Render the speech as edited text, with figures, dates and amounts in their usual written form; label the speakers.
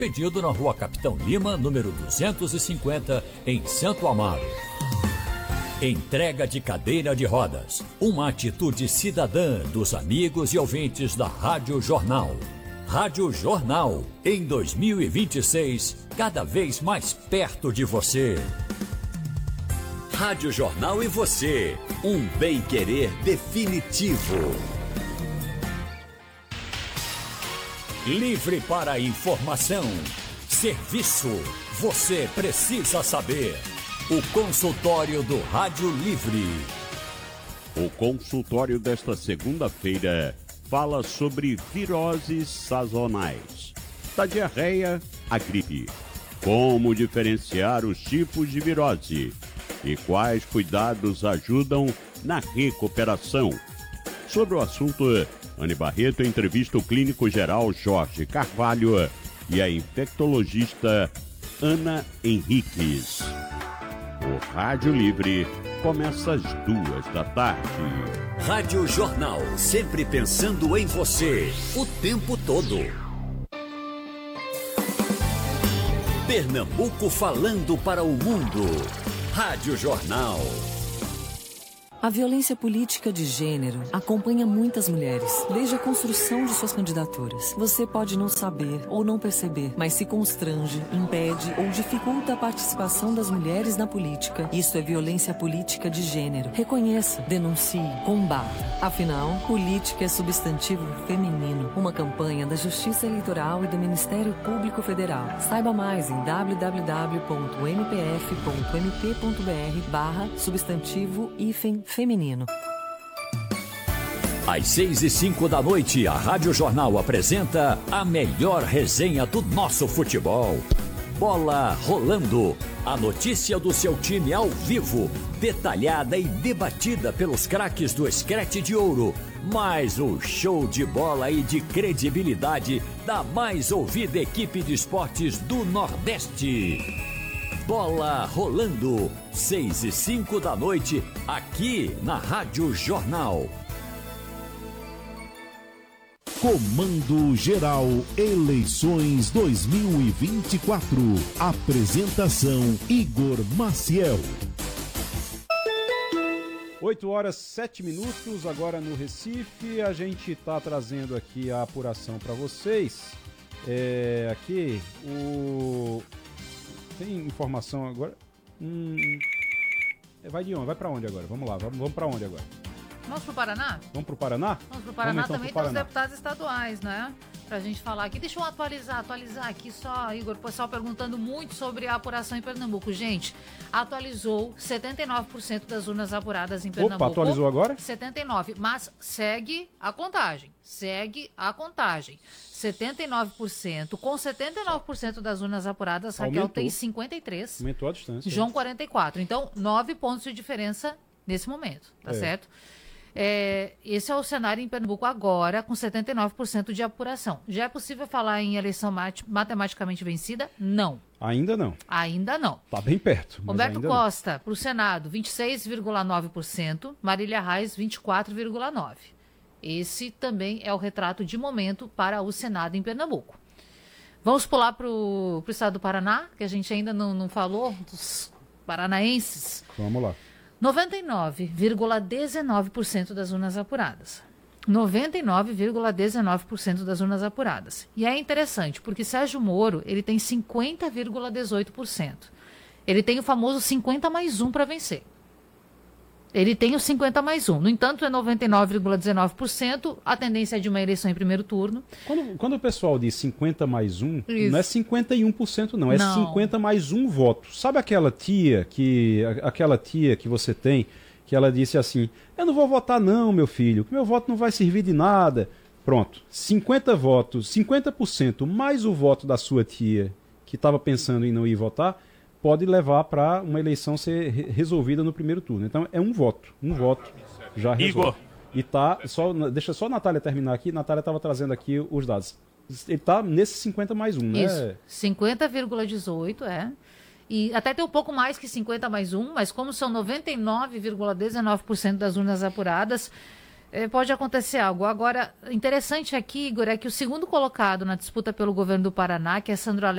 Speaker 1: Pedido na Rua Capitão Lima, número 250, em Santo Amaro. Entrega de cadeira de rodas. Uma atitude cidadã dos amigos e ouvintes da Rádio Jornal. Rádio Jornal, em 2026, cada vez mais perto de você. Rádio Jornal e você, um bem-querer definitivo. Livre para informação, serviço, você precisa saber. O consultório do Rádio Livre.
Speaker 2: O consultório desta segunda-feira fala sobre viroses sazonais, da diarreia à gripe. Como diferenciar os tipos de virose e quais cuidados ajudam na recuperação. Sobre o assunto, Anne Barreto entrevista o clínico geral Jorge Carvalho e a infectologista Ana Henriques. O Rádio Livre começa às 14h.
Speaker 1: Rádio Jornal, sempre pensando em você, o tempo todo. Pernambuco falando para o mundo. Rádio Jornal.
Speaker 3: A violência política de gênero acompanha muitas mulheres, desde a construção de suas candidaturas. Você pode não saber ou não perceber, mas se constrange, impede ou dificulta a participação das mulheres na política. Isso é violência política de gênero. Reconheça, denuncie, combata. Afinal, política é substantivo feminino. Uma campanha da Justiça Eleitoral e do Ministério Público Federal. Saiba mais em www.mpf.mp.br/substantivo-feminino.
Speaker 1: Às 6h05 da noite, a Rádio Jornal apresenta a melhor resenha do nosso futebol. Bola Rolando. A notícia do seu time ao vivo, detalhada e debatida pelos craques do Scratch de Ouro. Mais um show de bola e de credibilidade da mais ouvida equipe de esportes do Nordeste. Bola Rolando, 6h05 da noite, aqui na Rádio Jornal.
Speaker 4: Comando Geral Eleições 2024. Apresentação Igor Maciel.
Speaker 5: 8h07, agora no Recife. A gente está trazendo aqui a apuração para vocês. Aqui o... Tem informação agora? Vai de onde? Vai para onde agora? Vamos lá, vamos para onde agora?
Speaker 6: Vamos pro Paraná?
Speaker 5: Vamos pro Paraná?
Speaker 6: Vamos pro Paraná,
Speaker 5: então
Speaker 6: também tem os deputados estaduais, né? Pra gente falar aqui. Deixa eu atualizar aqui só, Igor, o pessoal perguntando muito sobre a apuração em Pernambuco. Gente, atualizou 79% das urnas apuradas em Pernambuco.
Speaker 5: Opa, atualizou agora?
Speaker 6: 79%, mas segue a contagem. 79%. Com 79% das urnas apuradas, Raquel tem 53%.
Speaker 5: Aumentou a distância.
Speaker 6: João 44%. Então, 9 pontos de diferença nesse momento, tá certo? Esse é o cenário em Pernambuco agora, com 79% de apuração. Já é possível falar em eleição matematicamente vencida? Não.
Speaker 5: Ainda não.
Speaker 6: Ainda não.
Speaker 5: Tá bem perto.
Speaker 6: Roberto Costa, para o Senado, 26,9%. Marília Reis, 24,9%. Esse também é o retrato de momento para o Senado em Pernambuco. Vamos pular para o estado do Paraná, que a gente ainda não falou, dos paranaenses.
Speaker 5: Vamos lá.
Speaker 6: 99,19% das urnas apuradas. 99,19% das urnas apuradas. E é interessante, porque Sérgio Moro, ele tem 50,18%. Ele tem o famoso 50+1 para vencer. Ele tem o 50+1. No entanto, é 99,19%. A tendência é de uma eleição em primeiro turno.
Speaker 5: Quando o pessoal diz 50+1, não é 51%, não. É 50+1 voto. Sabe aquela tia que você tem, que ela disse assim, eu não vou votar não, meu filho, que meu voto não vai servir de nada. Pronto. 50 votos, 50% mais o voto da sua tia, que estava pensando em não ir votar, pode levar para uma eleição ser resolvida no primeiro turno. Então é um voto já resolve. Igor. E deixa só a Natália terminar aqui. Natália estava trazendo aqui os dados. Ele está nesse 50+1, né?
Speaker 6: Isso, 50,18, E até tem um pouco mais que 50+1, mas como são 99,19% das urnas apuradas, pode acontecer algo. Agora, interessante aqui, Igor, é que o segundo colocado na disputa pelo governo do Paraná, que é Sandro